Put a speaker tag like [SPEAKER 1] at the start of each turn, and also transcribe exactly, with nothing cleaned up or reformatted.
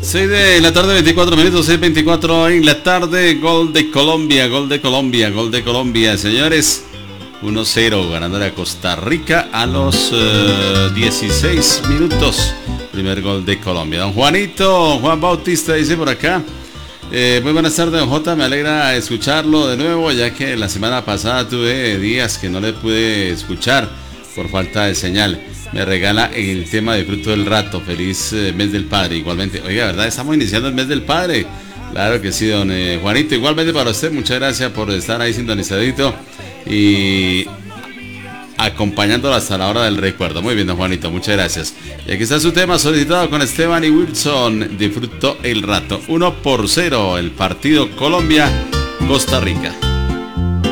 [SPEAKER 1] seis de la tarde, veinticuatro minutos, seis veinticuatro en la tarde. Gol de Colombia, gol de Colombia, gol de Colombia, señores. uno cero ganándole a Costa Rica a los uh, dieciséis minutos. Primer gol de Colombia. Don Juanito, Juan Bautista dice por acá. Eh, muy buenas tardes, don J. Me alegra escucharlo de nuevo, ya que la semana pasada tuve días que no le pude escuchar por falta de señal. Me regala el tema de Fruto del Rato. Feliz eh, mes del padre. Igualmente, oiga, ¿verdad? Estamos iniciando el mes del padre. Claro que sí, don eh, Juanito. Igualmente para usted, muchas gracias por estar ahí sintonizadito y acompañándolo hasta la hora del recuerdo. Muy bien, don Juanito, muchas gracias. Y aquí está su tema solicitado con Esteban y Wilson. Disfrutó el rato. uno por cero el partido Colombia-Costa Rica.